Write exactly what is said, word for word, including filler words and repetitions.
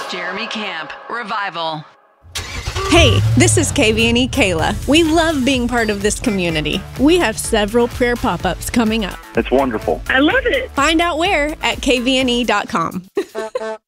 Jeremy Camp, Revival. Hey, this is K V N E Kayla. We love being part of this community. We have several prayer pop-ups coming up. That's wonderful. I love it. Find out where at K V N E dot com.